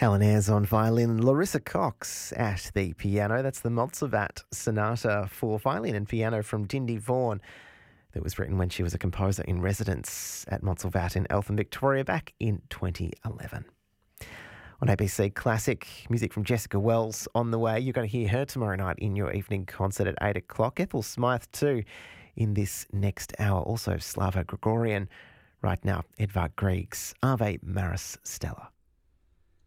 Helen Ayres on violin, Larissa Cox at the piano. That's the Montserrat Sonata for violin and piano from Dindy Vaughan that was written when she was a composer in residence at Montserrat in Eltham, Victoria back in 2011. On ABC Classic, music from Jessica Wells on the way. You're going to hear her tomorrow night in your evening concert at 8 o'clock. Ethel Smythe too in this next hour. Also Slava Gregorian. Right now, Edvard Grieg's Ave Maris Stella.